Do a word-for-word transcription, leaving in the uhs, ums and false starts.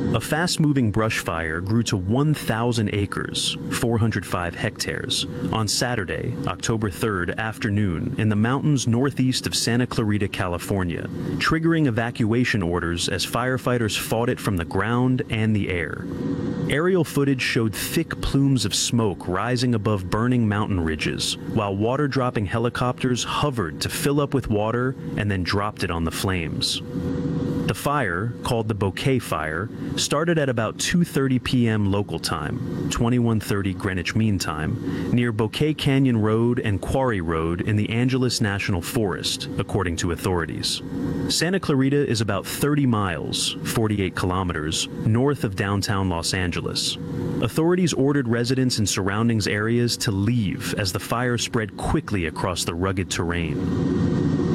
A fast-moving brush fire grew to one thousand acres, four hundred five hectares, on Saturday, October third afternoon in the mountains northeast of Santa Clarita, California, triggering evacuation orders as firefighters fought it from the ground and the air. Aerial footage showed thick plumes of smoke rising above burning mountain ridges, while water-dropping helicopters hovered to fill up with water and then dropped it on the flames. The fire, called the Bouquet Fire, started at about two thirty p m local time, twenty-one thirty Greenwich Mean Time, near Bouquet Canyon Road and Quarry Road in the Angeles National Forest, according to authorities. Santa Clarita is about thirty miles, forty-eight kilometers, north of downtown Los Angeles. Authorities ordered residents in surrounding areas to leave as the fire spread quickly across the rugged terrain.